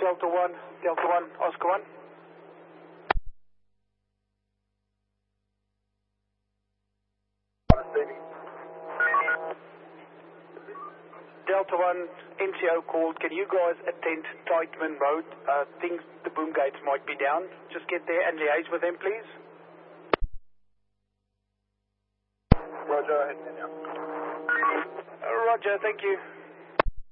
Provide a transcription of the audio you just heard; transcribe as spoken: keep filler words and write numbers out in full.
Delta one, Delta one, Oscar one. Delta one, N C O called. Can you guys attend Tightman Road? Uh, things, the boom gates might be down. Just get there and liaise with them, please. Roger, uh, Roger, thank you.